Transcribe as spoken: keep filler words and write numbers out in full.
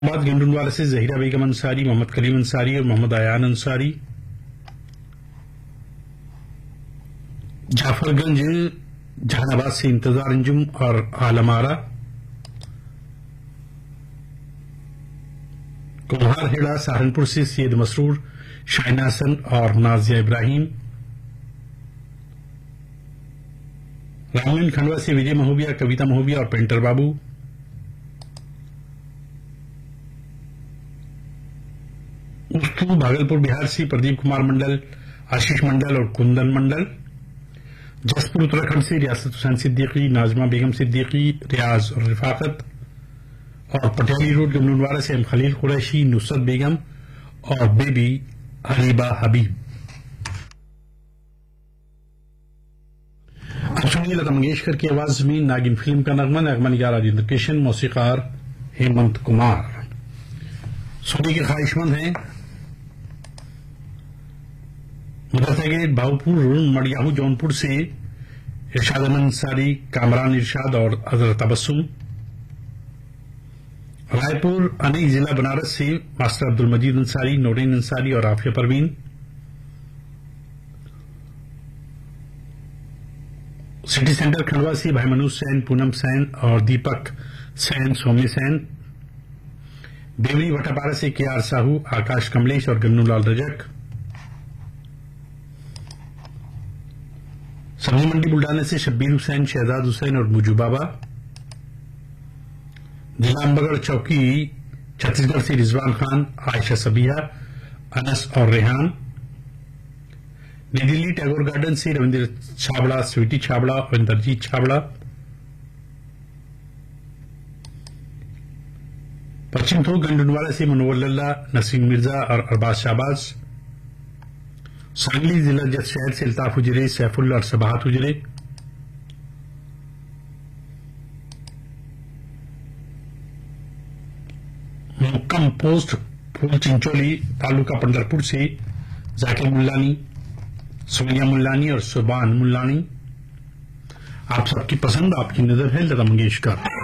بعد گنڈونوالہ سے زہیرہ بیگم انصاری، محمد کلیم انصاری اور محمد ایان انصاری. جعفر گنج جہان آباد سے انتظار انجم اور عالم آرا. کلہار ہیڑا سہارنپور سے سید مسرور، شاہین حسن اور نازیہ ابراہیم. رامین کھنڈوا سے وجے مہوبیا، کویتا مہوبیا اور پینٹر بابو. استو بھاگلپور بہار سے پردیپ کمار منڈل، آشیش منڈل اور کندن منڈل. جسپور اتراکھنڈ سے ریاست حسین صدیقی، ناظمہ بیگم صدیقی، ریاض اور رفاقت. اور پٹیالی روڈ گنڈونوالہ سے ایم خلیل قریشی، نصرت بیگم اور بیبی حبیبہ حبیب. اب سنیے لتا منگیشکر کی آواز میں ناگن فلم کا نغمہ. نغمہ نگار راجندر کشن، موسیقار ہیمنت کمار. سننے کے خواہش مند ہیں مدرسہ گیٹ، بھاؤپور، مڑیاہو جونپور سے ارشاد احمد انصاری، کامران ارشاد اور حضرت تبسم. رائے پور انیک ضلع بنارس سے ماسٹر عبد المجید انصاری، نورین انصاری اور عافیہ پروین. سٹی سینٹر کھنڈوا سے بھائی منوج سین، پونم سین اور دیپک سین، سومی سین. بیوری وٹاپارا سے کے آر ساہو، آکاش کملیش اور گنو لال رجک. سبزی منڈی بلڈانے سے شبیر حسین، شہزاد حسین اور موجو بابا. ضلع امبگڑ چوکی چھتیس گڑھ سے رضوان خان، عائشہ سبیہ، انس اور ریحان. نئی دلی ٹیگور گارڈن سے روندر چھابڑا، سویٹی چھابڑا اور اندرجیت چھابڑا. پچھم تھوک گنڈونوالہ سے منور اللہ، نسیم مرزا اور ارباز شہباز. سانگلی ضلع جت شہر سے الطاف حجرے، سیف اللہ اور سباہت حجرے. مکم پوسٹ پھول چنچولی تعلقہ پنڈرپور سے ذاکر ملانی، سونیا ملانی اور سبان ملانی. آپ سب کی پسند، آپ کی نظر ہے لتا منگیشکر.